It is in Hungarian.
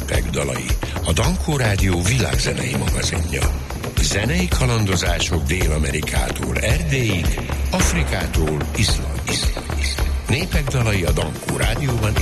népek dalai, a Dankó Rádió világzenei magazinja. Zenei kalandozások Dél-Amerikától Erdélyig, Afrikától Izlandig. Népek dalai a Dankó Rádióban